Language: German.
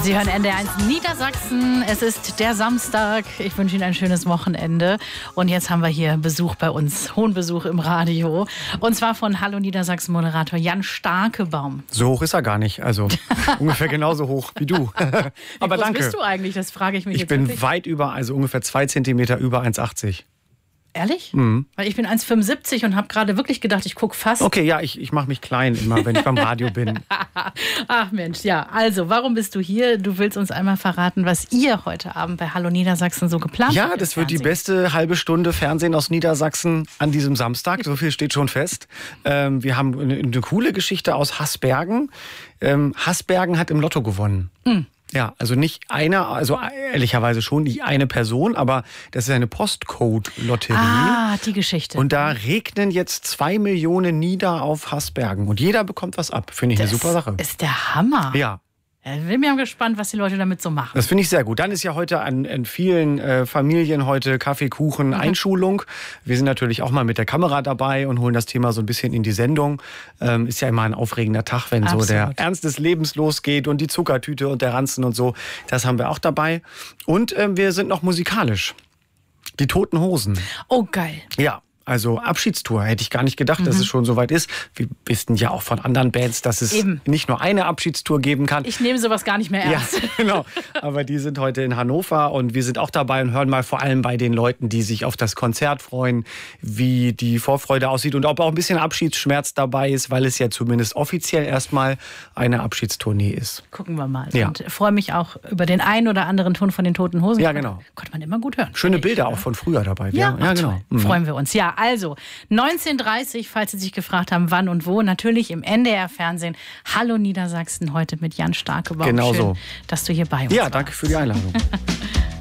Sie hören NDR1 Niedersachsen. Es ist der Samstag. Ich wünsche Ihnen ein schönes Wochenende. Und jetzt haben wir hier Besuch bei uns, hohen Besuch im Radio. Und zwar von Hallo Niedersachsen Moderator Jan Starkebaum. So hoch ist er gar nicht. Also ungefähr genauso hoch wie du. Aber wie groß danke. bist du eigentlich? Das frage ich mich jetzt. Ich bin wirklich. weit über, also ungefähr 2 Zentimeter über 1,80. Ehrlich? Mhm. Weil ich bin 1,75 und habe gerade wirklich gedacht, ich gucke fast. Okay, ja, ich mache mich klein immer, wenn ich beim Radio bin. Ach Mensch, ja. Also, warum bist du hier? Du willst uns einmal verraten, was ihr heute Abend bei Hallo Niedersachsen so geplant habt. Ja, das wird die beste halbe Stunde Fernsehen aus Niedersachsen an diesem Samstag. So viel steht schon fest. Wir haben eine coole Geschichte aus Hasbergen. Hasbergen hat im Lotto gewonnen. Mhm. Ja, also nicht einer, also ehrlicherweise schon die eine Person, aber das ist eine Postcode-Lotterie. Ah, die Geschichte. Und da regnen jetzt 2 Millionen nieder auf Hasbergen. Und jeder bekommt was ab. Finde ich eine super Sache. Das ist der Hammer. Ja. Ich bin mir gespannt, was die Leute damit so machen. Das finde ich sehr gut. Dann ist ja heute an vielen Familien heute Kaffee, Kuchen, Einschulung. Wir sind natürlich auch mal mit der Kamera dabei und holen das Thema so ein bisschen in die Sendung. Ist ja immer ein aufregender Tag, wenn Absolut. so der Ernst des Lebens losgeht und die Zuckertüte und der Ranzen und so. Das haben wir auch dabei. Und wir sind noch musikalisch. Die Toten Hosen. Oh, geil. Ja. Also Abschiedstour, hätte ich gar nicht gedacht, dass es schon so weit ist. Wir wissen ja auch von anderen Bands, dass es nicht nur eine Abschiedstour geben kann. Ich nehme sowas gar nicht mehr ernst. Ja, genau. Aber die sind heute in Hannover und wir sind auch dabei und hören mal vor allem bei den Leuten, die sich auf das Konzert freuen, wie die Vorfreude aussieht und ob auch ein bisschen Abschiedsschmerz dabei ist, weil es ja zumindest offiziell erstmal eine Abschiedstournee ist. Gucken wir mal. Ja. Und freue mich auch über den einen oder anderen Ton von den Toten Hosen. Ja, genau. Konnte man immer gut hören. Schöne Bilder auch von früher dabei. Ja, ja genau. Toll. Freuen wir uns. Ja, also 19:30, falls Sie sich gefragt haben, wann und wo, natürlich im NDR-Fernsehen. Hallo Niedersachsen, heute mit Jan Starkebaum. Genau Schön, so. dass du hier bei uns Ja, warst. danke für die Einladung.